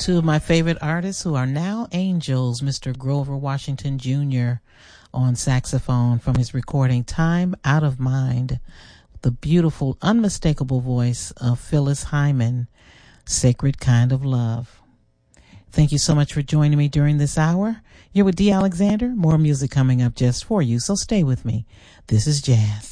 two of my favorite artists who are now angels, Mr. Grover Washington Jr. on saxophone from his recording Time Out of Mind, the beautiful, unmistakable voice of Phyllis Hyman, Sacred Kind of Love. Thank you so much for joining me during this hour. You're with Dee Alexander. More music coming up just for you, so stay with me. This is Jazz.